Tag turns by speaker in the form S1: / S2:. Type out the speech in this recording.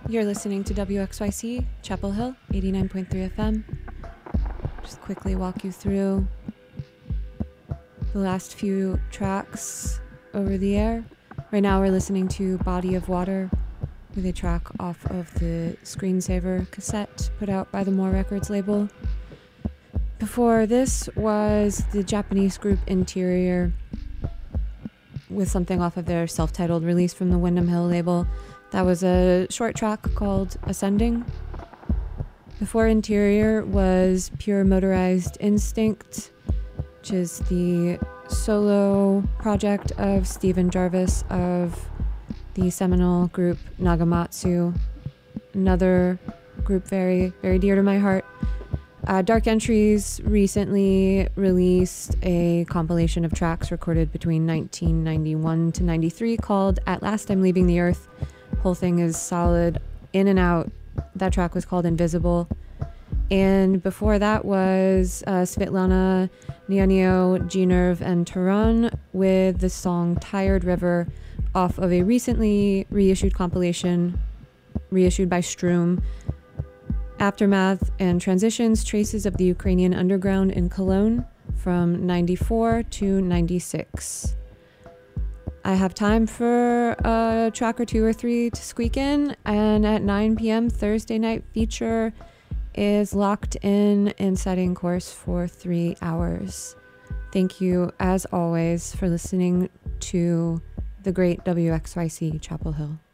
S1: You're listening to WXYC, Chapel Hill, 89.3 FM. Just quickly walk you through the last few tracks over the air. Right now we're listening to Body of Water with a track off of the Screensaver cassette put out by the More Records label. Before this was the Japanese group Interior with something off of their self-titled release from the Windham Hill label. That was a short track called Ascending. Before Interior was Pure Motorized Instinct, which is the solo project of Stephen Jarvis of the seminal group Nagamatsu, another group very, very dear to my heart. Dark Entries recently released a compilation of tracks recorded between 1991 to 93 called At Last I'm Leaving the Earth. Whole thing is solid, in and out. That track was called Invisible. And before that was Svetlana Nianio, G-Nerve, and Turan with the song Tired River off of a recently reissued compilation reissued by Stroom. Aftermath and Transitions, Traces of the Ukrainian Underground in Cologne from 94 to 96. I have time for a track or two or three to squeak in, and at 9 p.m. Thursday night feature is locked in and setting course for 3 hours. Thank you, as always, for listening to the great WXYC Chapel Hill.